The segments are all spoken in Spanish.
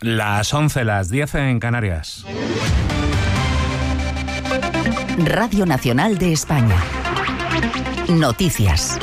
Las 11, las 10 en Canarias. Radio Nacional de España. Noticias.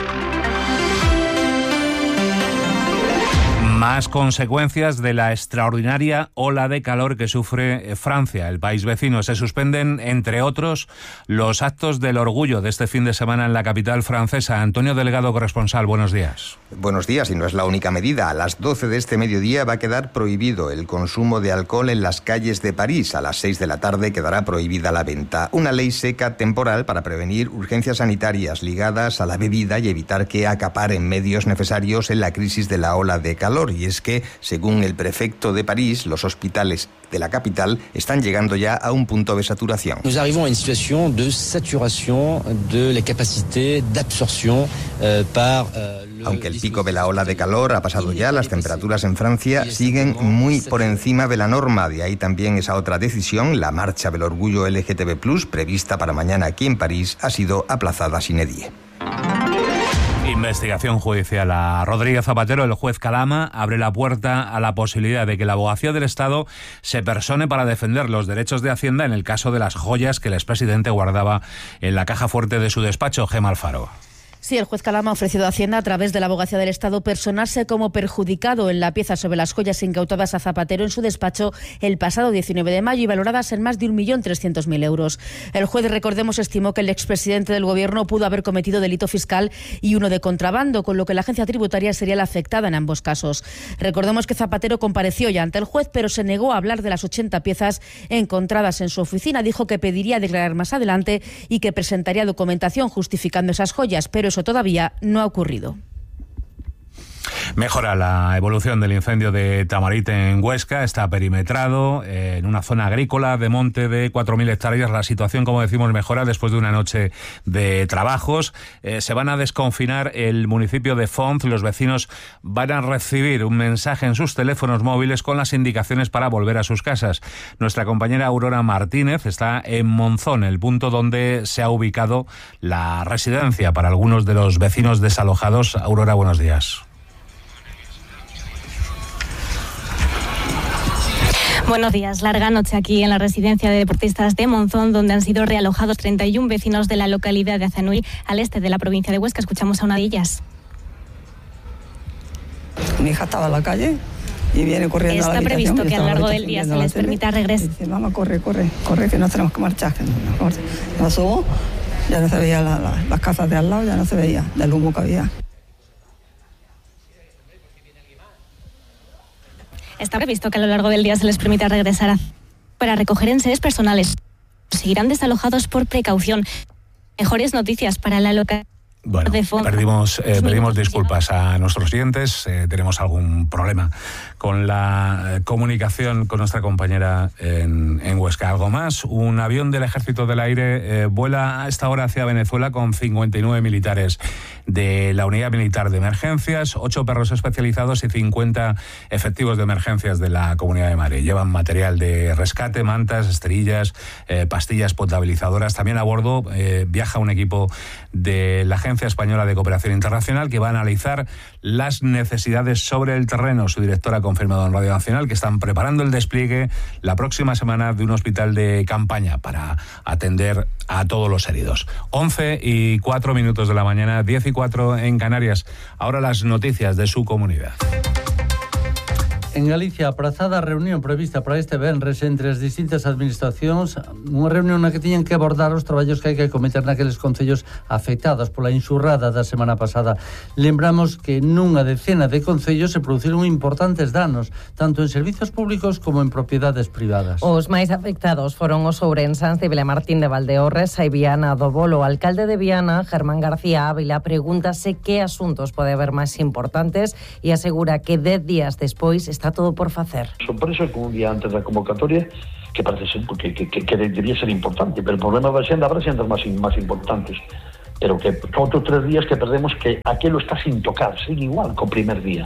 Más consecuencias de la extraordinaria ola de calor que sufre Francia, el país vecino. Se suspenden, entre otros, los actos del orgullo de este fin de semana en la capital francesa. Antonio Delgado, corresponsal, buenos días. Buenos días, y no es la única medida. A las 12 de este mediodía va a quedar prohibido el consumo de alcohol en las calles de París. A las 6 de la tarde quedará prohibida la venta. Una ley seca temporal para prevenir urgencias sanitarias ligadas a la bebida y evitar que acaparen medios necesarios en la crisis de la ola de calor. Y es que, según el prefecto de París, los hospitales de la capital están llegando ya a un punto de saturación. Nous arrivons a une situation de saturación de la capacidad de absorción par... Aunque el pico de la ola de calor ha pasado ya, las temperaturas en Francia siguen muy por encima de la norma. De ahí también esa otra decisión, la marcha del orgullo LGTB+, prevista para mañana aquí en París, ha sido aplazada sine die. Investigación judicial a Rodríguez Zapatero. El juez Calama abre la puerta a la posibilidad de que la Abogacía del Estado se persone para defender los derechos de Hacienda en el caso de las joyas que el expresidente guardaba en la caja fuerte de su despacho. Gemma Alfaro. Sí, el juez Calama ha ofrecido a Hacienda, a través de la Abogacía del Estado, personarse como perjudicado en la pieza sobre las joyas incautadas a Zapatero en su despacho el pasado 19 de mayo y valoradas en más de 1.300.000 euros. El juez, recordemos, estimó que el expresidente del Gobierno pudo haber cometido delito fiscal y uno de contrabando, con lo que la agencia tributaria sería la afectada en ambos casos. Recordemos que Zapatero compareció ya ante el juez, pero se negó a hablar de las 80 piezas encontradas en su oficina. Dijo que pediría declarar más adelante y que presentaría documentación justificando esas joyas, pero eso todavía no ha ocurrido. Mejora la evolución del incendio de Tamarit en Huesca. Está perimetrado en una zona agrícola de monte de 4.000 hectáreas. La situación, como decimos, mejora después de una noche de trabajos. Se van a desconfinar el municipio de Font. Los vecinos van a recibir un mensaje en sus teléfonos móviles con las indicaciones para volver a sus casas. Nuestra compañera Aurora Martínez está en Monzón, el punto donde se ha ubicado la residencia para algunos de los vecinos desalojados. Aurora, buenos días. Buenos días. Larga noche aquí en la residencia de deportistas de Monzón, donde han sido realojados 31 vecinos de la localidad de Azanuy, al este de la provincia de Huesca. Escuchamos a una de ellas. Mi hija estaba en la calle y viene corriendo a la habitación. Está previsto que a lo largo del día se les permita regresar. Dice, mamá, corre, que nos tenemos que marchar. Nos subo, ya no se veía las casas de al lado, ya no se veía del humo que había. Está previsto que a lo largo del día se les permita regresar para recoger enseres personales. Seguirán desalojados por precaución. Mejores noticias para la localidad. Bueno, pedimos disculpas a nuestros oyentes. Tenemos algún problema con la comunicación con nuestra compañera en Huesca. Algo más, un avión del Ejército del Aire vuela a esta hora hacia Venezuela con 59 militares de la Unidad Militar de Emergencias, 8 perros especializados y 50 efectivos de emergencias de la Comunidad de Madrid. Llevan material de rescate, mantas, esterillas, pastillas potabilizadoras. También a bordo viaja un equipo de la Agencia Española de Cooperación Internacional que va a analizar las necesidades sobre el terreno. Su directora ha confirmado en Radio Nacional que están preparando el despliegue la próxima semana de un hospital de campaña para atender a todos los heridos. 11:04 de la mañana, 10:04 en Canarias. Ahora las noticias de su comunidad. En Galicia, aprazada a reunión prevista para este venres entre as distintas administracións, unha reunión na que tiñan que abordar os traballos que hai que cometer naqueles concellos afectados pola enxurrada da semana pasada. Lembramos que nunha decena de concellos se produciron importantes danos, tanto en servizos públicos como en propiedades privadas. Os máis afectados foron os ourensans de Vilamartín de Valdeorres e Viana do Bolo. O alcalde de Viana, Germán García Ávila, pregúntase que asuntos pode haber máis importantes e asegura que 10 días despois está todo por facer. Sorpresa que un día antes da convocatoria que parece ser que debería ser importante, pero o problema da xenda habrá xendas máis importantes, pero que outros 3 días que perdemos que aquilo está sin tocar, sigue igual co primer día.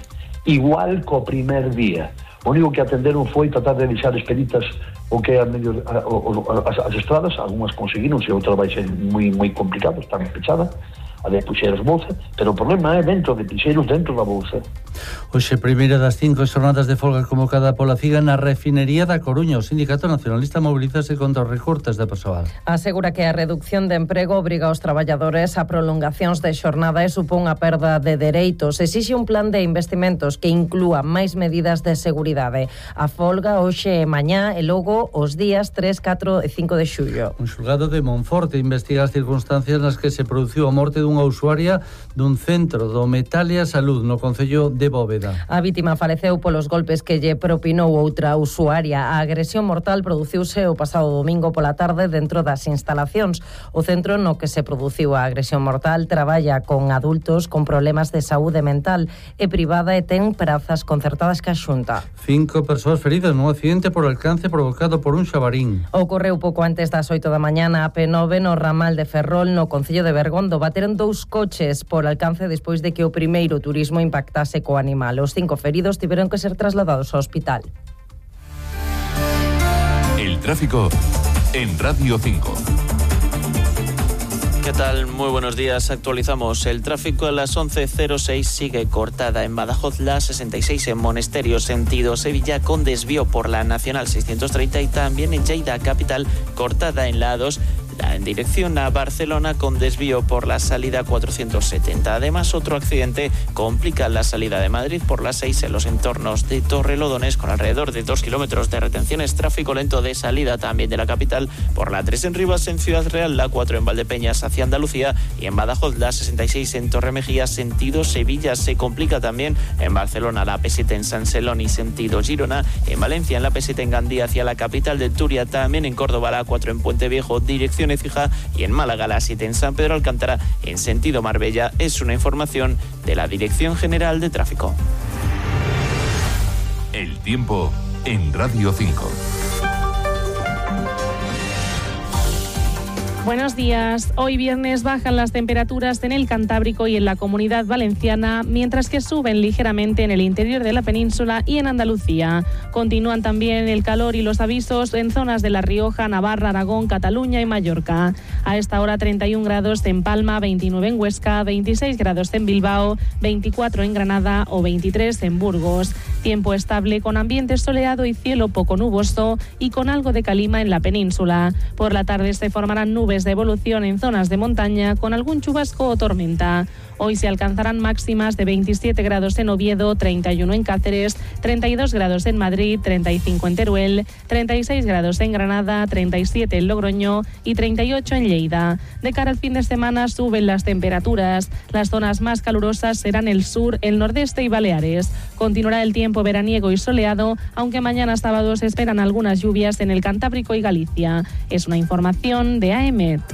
O único que atenderon foi tratar de deixar expeditas o que é as estradas, algunhas conseguiron, se outras vai ser moi complicado, están pechadas. de puxeiros bolsa, pero o problema é dentro de puxeiros dentro da bolsa. Hoxe, primeira das 5 xornadas de folga convocada pola CIGA na refinería da Coruña. O Sindicato Nacionalista mobilízase contra os recortes de persoal. Asegura que a reducción de emprego obriga aos traballadores a prolongacións de xornada e supón a perda de dereitos. Exixe un plan de investimentos que inclúa máis medidas de seguridade. A folga hoxe e mañá e logo os días 3, 4 e 5 de xullo. Un xulgado de Monforte investiga as circunstancias nas que se produciu a morte dunha usuaria dun centro do Metalia Salud no concello de Bóveda. A vítima faleceu polos golpes que lle propinou outra usuaria. A agresión mortal produciuse o pasado domingo pola tarde dentro das instalacións. O centro no que se produciu a agresión mortal traballa con adultos con problemas de saúde mental e privada e ten prazas concertadas ca Xunta. 5 persoas feridas nun accidente por alcance provocado por un xabarín. Ocorreu pouco antes das 8 da mañana a P9 no ramal de Ferrol no concello de Bergondo. Bateron 2 coches por alcance despois de que o primeiro turismo impactase co animal. Os 5 feridos tiveron que ser trasladados ao hospital. El tráfico en Radio 5. ¿Qué tal? Muy buenos días. Actualizamos. El tráfico a las 11:06 sigue cortada en Badajoz, la 66 en Monesterio, sentido Sevilla, con desvío por la Nacional 630 y también en Lleida capital, cortada en la A2 en dirección a Barcelona con desvío por la salida 470. Además, otro accidente complica la salida de Madrid por la 6 en los entornos de Torrelodones con alrededor de 2 kilómetros de retenciones. Tráfico lento de salida también de la capital por la 3 en Rivas en Ciudad Real, la 4 en Valdepeñas hacia Andalucía y en Badajoz la 66 en Torremejía sentido Sevilla. Se complica también en Barcelona la P7 en San Celoni sentido Girona, en Valencia en la P7 en Gandía hacia la capital del Turia, también en Córdoba la 4 en Puente Viejo dirección Écija y en Málaga la 7 en San Pedro Alcántara en sentido Marbella. Es una información de la Dirección General de Tráfico. El tiempo en Radio 5. Buenos días. Hoy viernes bajan las temperaturas en el Cantábrico y en la Comunidad Valenciana, mientras que suben ligeramente en el interior de la península y en Andalucía. Continúan también el calor y los avisos en zonas de La Rioja, Navarra, Aragón, Cataluña y Mallorca. A esta hora 31 grados en Palma, 29 en Huesca, 26 grados en Bilbao, 24 en Granada o 23 en Burgos. Tiempo estable con ambiente soleado y cielo poco nuboso y con algo de calima en la península. Por la tarde se formarán nubes de evolución en zonas de montaña con algún chubasco o tormenta. Hoy se alcanzarán máximas de 27 grados en Oviedo, 31 en Cáceres, 32 grados en Madrid, 35 en Teruel, 36 grados en Granada, 37 en Logroño y 38 en Lleida. De cara al fin de semana suben las temperaturas. Las zonas más calurosas serán el sur, el nordeste y Baleares. Continuará el tiempo veraniego y soleado, aunque mañana sábado se esperan algunas lluvias en el Cantábrico y Galicia. Es una información de AEMET.